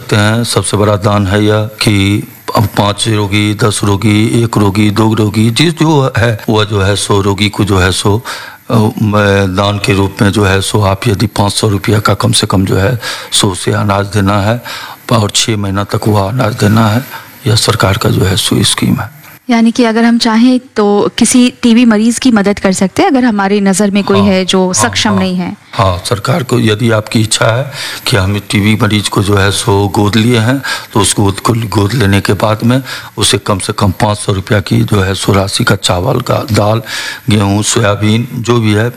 सकते हैं। सबसे बड़ा दान है यह कि अब 5 रोगी, 10 रोगी, 1 रोगी, 2 रोगी, जो है वह जो है 100 रोगी को जो है सो दान के रूप में जो है सो आप यदि 500 रुपया का कम से कम जो है सो से अनाज देना है और 6 महीना तक वह अनाज देना है। यह सरकार का जो है सो स्कीम है। यानी कि अगर हम चाहें तो किसी टीबी मरीज की मदद कर सकते हैं अगर हमारी नज़र में कोई है जो सक्षम नहीं है। हाँ, सरकार को यदि आपकी इच्छा है कि हम टीबी मरीज को जो है सो गोद लिए हैं तो उस गोद लेने के बाद में उसे कम से कम 500 रुपया की जो है सो राशि का चावल का, दाल, गेहूँ, सोयाबीन जो भी है